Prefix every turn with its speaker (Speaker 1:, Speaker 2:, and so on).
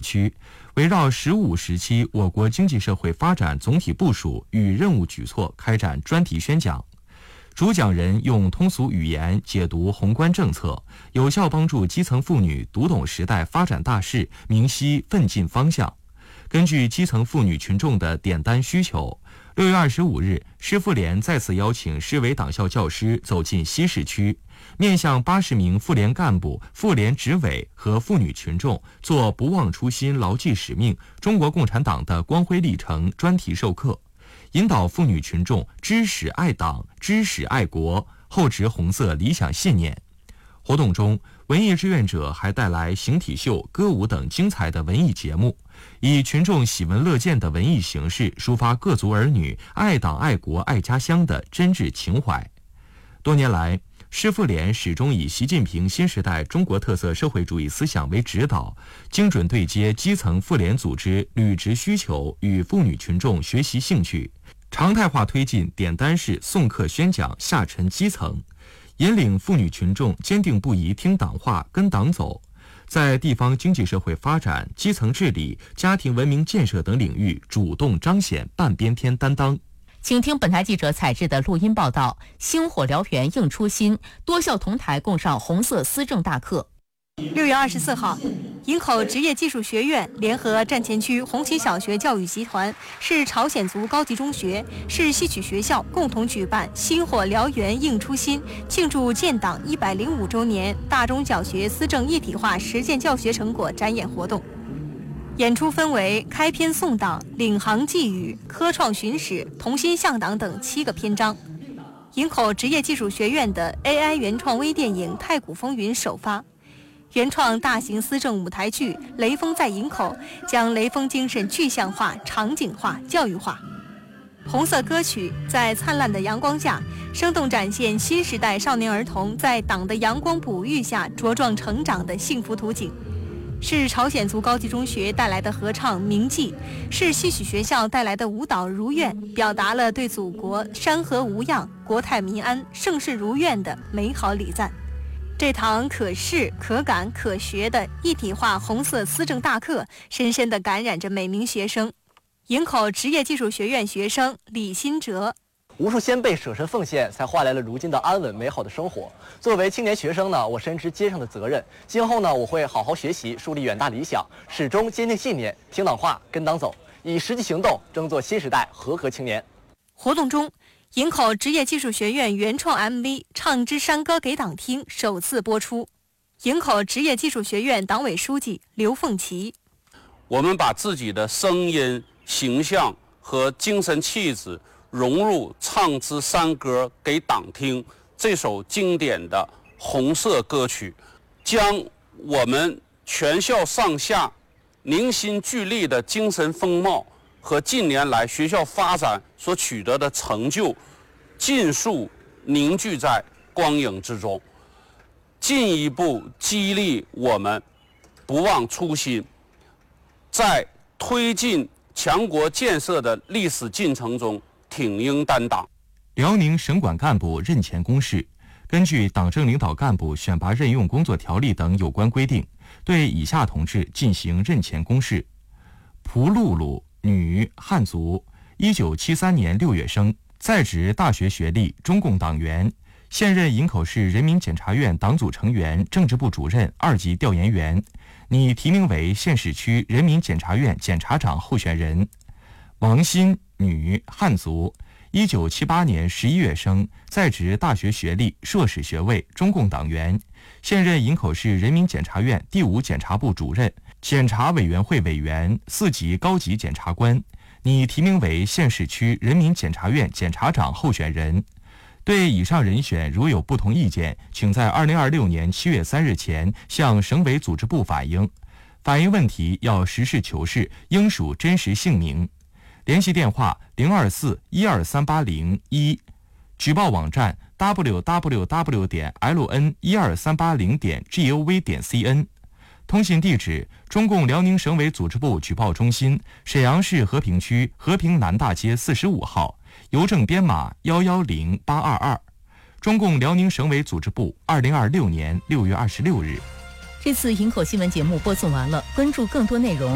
Speaker 1: 区，围绕15时期我国经济社会发展总体部署与任务举措开展专题宣讲。主讲人用通俗语言解读宏观政策，有效帮助基层妇女读懂时代发展大势，明晰奋进方向。根据基层妇女群众的点单需求，6月25日，市妇联再次邀请市委党校教师走进西市区，面向80名妇联干部、妇联执委和妇女群众做不忘初心、牢记使命、中国共产党的光辉历程专题授课，引导妇女群众知史爱党、知史爱国，厚植红色理想信念。活动中，文艺志愿者还带来形体秀、歌舞等精彩的文艺节目，以群众喜闻乐见的文艺形式抒发各族儿女爱党爱国爱家乡的真挚情怀。多年来，市妇联始终以习近平新时代中国特色社会主义思想为指导，精准对接基层妇联组织履职需求与妇女群众学习兴趣，常态化推进点单式送课宣讲下沉基层，引领妇女群众坚定不移听党话、跟党走，在地方经济社会发展、基层治理、家庭文明建设等领域主动彰显半边天担当。
Speaker 2: 请听本台记者采制的录音报道：星火燎原映初心，多校同台共上红色思政大课。
Speaker 3: 6月24号，营口职业技术学院联合站前区红旗小学教育集团、市朝鲜族高级中学、市戏曲学校共同举办星火燎原映初心庆祝建党105周年大中小学思政一体化实践教学成果展演活动。演出分为开篇颂党、领航寄语、科创巡史、同心向党等7个篇章。营口职业技术学院的 AI 原创微电影《太古风云》首发，原创大型思政舞台剧《雷锋在营口》将雷锋精神具象化、场景化、教育化。红色歌曲在灿烂的阳光下，生动展现新时代少年儿童在党的阳光哺育下茁壮成长的幸福图景。是朝鲜族高级中学带来的合唱《铭记》，是戏曲学校带来的舞蹈《如愿》，表达了对祖国山河无恙、国泰民安、盛世如愿的美好礼赞。这堂可视、可感、可学的一体化红色思政大课，深深地感染着每名学生。营口职业技术学院学生李新哲：
Speaker 4: 无数先辈舍身奉献，才换来了如今的安稳美好的生活。作为青年学生呢，我深知肩上的责任。今后呢，我会好好学习，树立远大理想，始终坚定信念，听党话，跟党走，以实际行动争做新时代和合青年。
Speaker 3: 活动中，营口职业技术学院原创 MV《唱支山歌给党听》首次播出。营口职业技术学院党委书记刘凤琪：
Speaker 5: 我们把自己的声音、形象和精神气质融入《唱支山歌给党听》这首经典的红色歌曲，将我们全校上下凝心聚力的精神风貌和近年来学校发展所取得的成就尽数凝聚在光影之中，进一步激励我们不忘初心，在推进强国建设的历史进程中挺膺担当。
Speaker 1: 辽宁省管干部任前公示，根据党政领导干部选拔任用工作条例等有关规定，对以下同志进行任前公示：蒲露露，女，汉族，1973年6月生，在职大学学历，中共党员，现任营口市人民检察院党组成员、政治部主任2级调研员，拟提名为县市区人民检察院检察长候选人。王鑫，女，汉族，1978年11月生，在职大学学历，硕士学位，中共党员，现任营口市人民检察院第5检察部主任、检察委员会委员、4级高级检察官，拟提名为县市区人民检察院检察长候选人。对以上人选如有不同意见，请在2026年7月3日前向省委组织部反映。反映问题要实事求是，应属真实姓名。联系电话024-12380-1，举报网站 www.ln12380.gov.cn， 通信地址中共辽宁省委组织部举报中心，沈阳市和平区和平南大街45号，邮政编码110822。中共辽宁省委组织部2026年6月26日。
Speaker 2: 这次营口新闻节目播送完了，关注更多内容